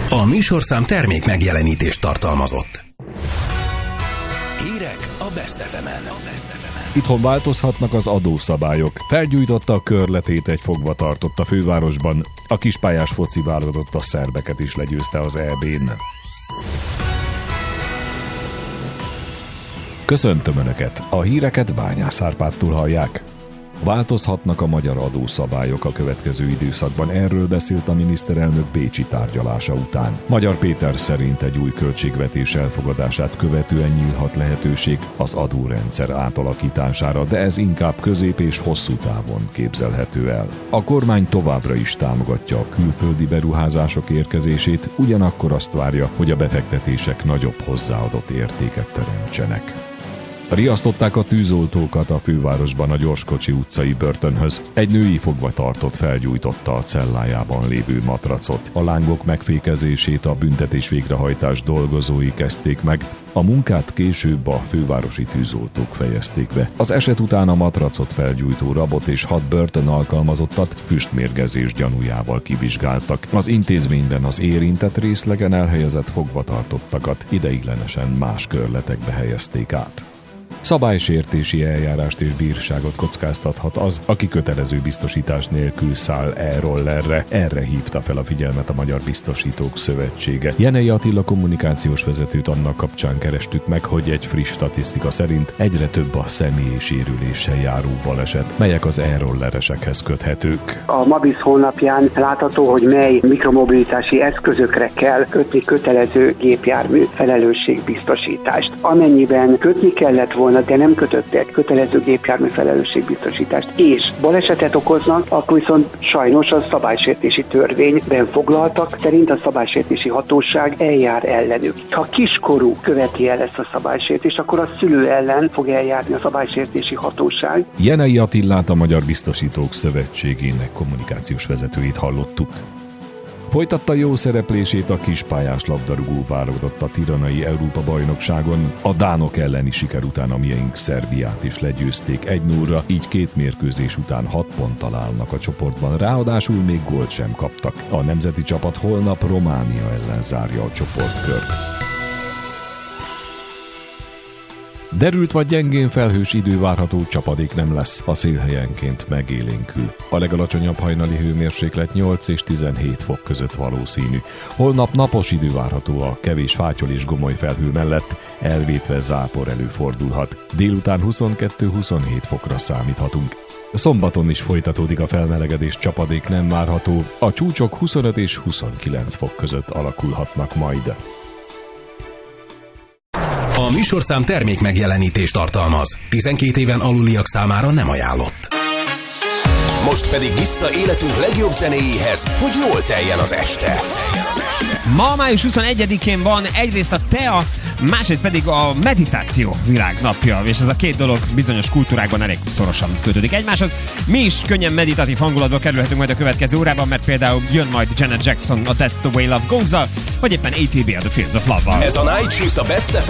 A műsorszám termék megjelenítést tartalmazott. Hírek a Best FM-en. Itthon változhatnak az adószabályok. Felgyújtotta a körletét egy fogvatartott a fővárosban. A kispályás foci válogatott a szerbeket is legyőzte az EB-n. Köszöntöm Önöket! A híreket Bányász Árpádtól hallják. Változhatnak a magyar adószabályok a következő időszakban, erről beszélt a miniszterelnök bécsi tárgyalása után. Magyar Péter szerint egy új költségvetés elfogadását követően nyílhat lehetőség az adórendszer átalakítására, de ez inkább közép és hosszú távon képzelhető el. A kormány továbbra is támogatja a külföldi beruházások érkezését, ugyanakkor azt várja, hogy a befektetések nagyobb hozzáadott értéket teremtsenek. Riasztották a tűzoltókat a fővárosban a Gyorskocsi utcai börtönhöz. Egy női fogvatartott felgyújtotta a cellájában lévő matracot. A lángok megfékezését a büntetés végrehajtás dolgozói kezdték meg, a munkát később a fővárosi tűzoltók fejezték be. Az eset után a matracot felgyújtó rabot és 6 börtön alkalmazottat füstmérgezés gyanújával kivizsgáltak. Az intézményben az érintett részlegen elhelyezett fogvatartottakat ideiglenesen más körletekbe helyezték át. Szabálysértési eljárást és bírságot kockáztathat az, aki kötelező biztosítás nélkül száll e-rollerre. Erre hívta fel a figyelmet a Magyar Biztosítók Szövetsége. Jenei Attila kommunikációs vezetőt annak kapcsán kerestük meg, hogy egy friss statisztika szerint egyre több a személyi sérüléssel járó baleset, melyek az e-rolleresekhez köthetők. A Mabisz honlapján látható, hogy mely mikromobilitási eszközökre kell kötni kötelező gépjármű felelősségbiztosítást. Amennyiben kötni kellett volna, de nem kötöttek kötelező gépjármű felelősségbiztosítást, és balesetet okoznak, akkor viszont sajnos a szabálysértési törvényben foglaltak szerint a szabálysértési hatóság eljár ellenük. Ha kiskorú követi el ezt a szabálysértést, akkor a szülő ellen fog eljárni a szabálysértési hatóság. Jenei Attilát, a Magyar Biztosítók Szövetségének kommunikációs vezetőjét hallottuk. Folytatta jó szereplését a kispályás labdarúgó válogatott a tiranai Európa-bajnokságon. A dánok elleni siker után a mieink Szerbiát is legyőzték 1-0-ra, így 2 mérkőzés után 6 ponttal állnak a csoportban, ráadásul még gólt sem kaptak. A nemzeti csapat holnap Románia ellen zárja a csoportkört. Derült vagy gyengén felhős idő várható, csapadék nem lesz, a szél helyenként megélénkül. A legalacsonyabb hajnali hőmérséklet 8 és 17 fok között valószínű. Holnap napos idő várható, a kevés fátyol és gomoly felhő mellett, elvétve zápor előfordulhat. Délután 22-27 fokra számíthatunk. Szombaton is folytatódik a felmelegedés, csapadék nem várható, a csúcsok 25 és 29 fok között alakulhatnak majd. A műsorszám termék megjelenítést tartalmaz. 12 éven aluliak számára nem ajánlott. Most pedig vissza életünk legjobb zenéjéhez, hogy jól teljen az este. Ma május 21-én van egyrészt a TEA, másrészt pedig a meditáció világnapja, és ez a két dolog bizonyos kultúrákban elég szorosan kötődik egymáshoz. Mi is könnyen meditatív hangulatba kerülhetünk majd a következő órában, mert például jön majd Janet Jackson a That's the Way Love Goes-zal, vagy éppen ATB a The Fields of Love-val. Ez a Night Shift a Best